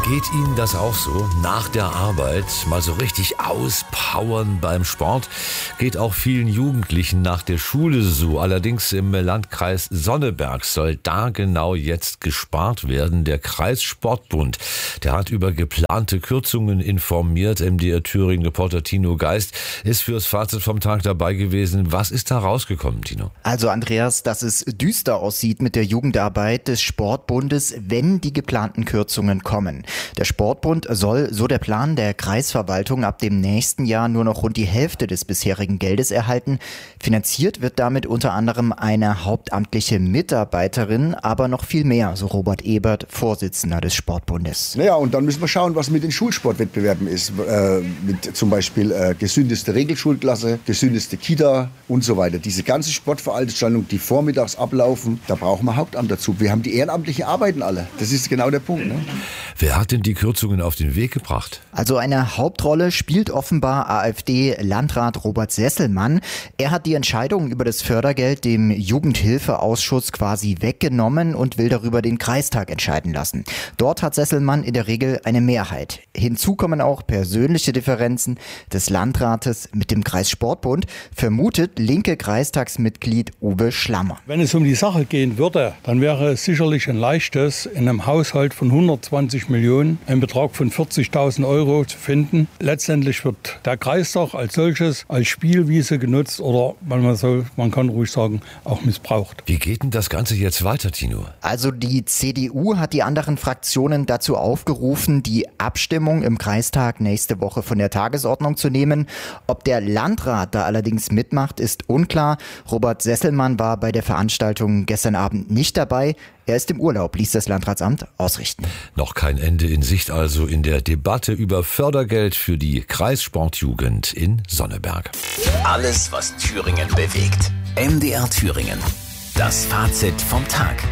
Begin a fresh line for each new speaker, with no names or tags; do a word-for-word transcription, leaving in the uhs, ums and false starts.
Geht Ihnen das auch so? Nach der Arbeit mal so richtig auspowern beim Sport? Geht auch vielen Jugendlichen nach der Schule so. Allerdings im Landkreis Sonneberg soll da genau jetzt gespart werden. Der Kreissportbund, der hat über geplante Kürzungen informiert. M D R Thüringen-Reporter Tino Geist ist fürs Fazit vom Tag dabei gewesen. Was ist da rausgekommen, Tino?
Also Andreas, dass es düster aussieht mit der Jugendarbeit des Sportbundes, wenn die geplanten Kürzungen kommen. Der Sportbund soll, so der Plan der Kreisverwaltung, ab dem nächsten Jahr nur noch rund die Hälfte des bisherigen Geldes erhalten. Finanziert wird damit unter anderem eine hauptamtliche Mitarbeiterin, aber noch viel mehr, so Robert Ebert, Vorsitzender des Sportbundes.
Naja, und dann müssen wir schauen, was mit den Schulsportwettbewerben ist. Äh, mit zum Beispiel äh, gesündeste Regelschulklasse, gesündeste Kita und so weiter. Diese ganze Sportveranstaltung, die vormittags ablaufen, da brauchen wir Hauptamt dazu. Wir haben die ehrenamtlichen Arbeiten alle. Das ist genau der Punkt. Ne?
Wer hat denn die Kürzungen auf den Weg gebracht?
Also eine Hauptrolle spielt offenbar AfD-Landrat Robert Sesselmann. Er hat die Entscheidung über das Fördergeld dem Jugendhilfeausschuss quasi weggenommen und will darüber den Kreistag entscheiden lassen. Dort hat Sesselmann in der Regel eine Mehrheit. Hinzu kommen auch persönliche Differenzen des Landrates mit dem Kreissportbund, vermutet linke Kreistagsmitglied Uwe Schlammer.
Wenn es um die Sache gehen würde, dann wäre es sicherlich ein leichtes, in einem Haushalt von hundertzwanzig Millionen einen Betrag von vierzigtausend Euro zu finden. Letztendlich wird der Kreistag als solches als Spielwiese genutzt oder man, so, man kann ruhig sagen, auch missbraucht.
Wie geht denn das Ganze jetzt weiter, Tino?
Also die C D U hat die anderen Fraktionen dazu aufgerufen, die Abstimmung im Kreistag nächste Woche von der Tagesordnung zu nehmen. Ob der Landrat da allerdings mitmacht, ist unklar. Robert Sesselmann war bei der Veranstaltung gestern Abend nicht dabei. Er ist im Urlaub, ließ das Landratsamt ausrichten.
Noch kein Ende in Sicht also in der Debatte über Fördergeld für die Kreissportjugend in Sonneberg.
Alles, was Thüringen bewegt. M D R Thüringen. Das Fazit vom Tag.